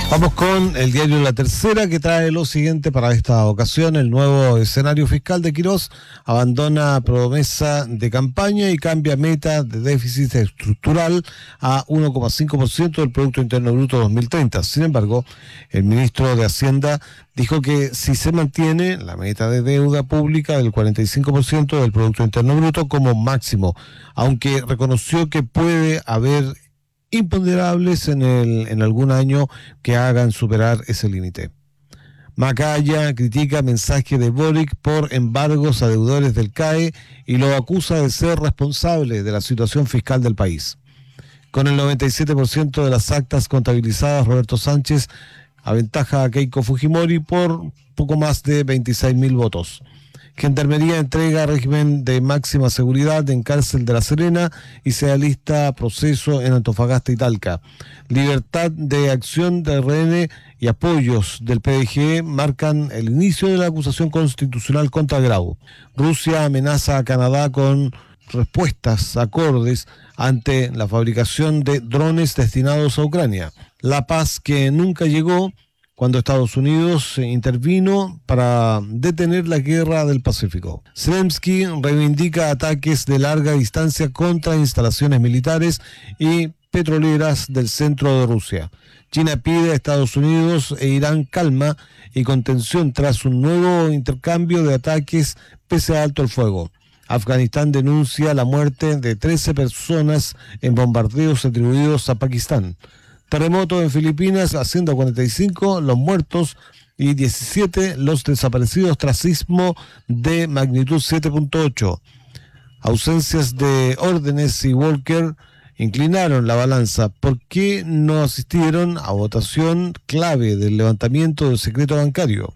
Vamos con el diario La Tercera, que trae lo siguiente para esta ocasión. El nuevo escenario fiscal de Quirós abandona promesa de campaña y cambia meta de déficit estructural a 1,5% del Producto Interno Bruto 2030. Sin embargo, el ministro de Hacienda dijo que si se mantiene la meta de deuda pública del 45% del Producto Interno Bruto como máximo, aunque reconoció que puede haber imponderables en algún año que hagan superar ese límite. Macaya critica mensaje de Boric por embargos a deudores del CAE y lo acusa de ser responsable de la situación fiscal del país. Con el 97% de las actas contabilizadas, Roberto Sánchez aventaja a Keiko Fujimori por poco más de 26.000 votos. Gendarmería entrega régimen de máxima seguridad en cárcel de La Serena y se alista proceso en Antofagasta y Talca. Libertad de acción del RN y apoyos del PDG marcan el inicio de la acusación constitucional contra Grau. Rusia amenaza a Canadá con respuestas acordes ante la fabricación de drones destinados a Ucrania. La paz que nunca llegó cuando Estados Unidos intervino para detener la guerra del Pacífico. Zelensky reivindica ataques de larga distancia contra instalaciones militares y petroleras del centro de Rusia. China pide a Estados Unidos e Irán calma y contención tras un nuevo intercambio de ataques pese a alto el fuego. Afganistán denuncia la muerte de 13 personas en bombardeos atribuidos a Pakistán. Terremoto en Filipinas, haciendo 45 los muertos y 17 los desaparecidos tras sismo de magnitud 7.8. Ausencias de órdenes y Walker inclinaron la balanza. ¿Por qué no asistieron a votación clave del levantamiento del secreto bancario?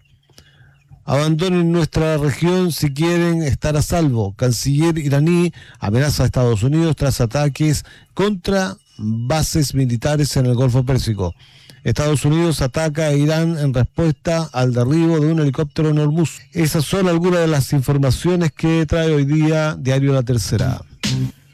Abandonen nuestra región si quieren estar a salvo. Canciller iraní amenaza a Estados Unidos tras ataques contra bases militares en el Golfo Pérsico. Estados Unidos ataca a Irán en respuesta al derribo de un helicóptero en Hormuz. Esas son algunas de las informaciones que trae hoy día Diario La Tercera.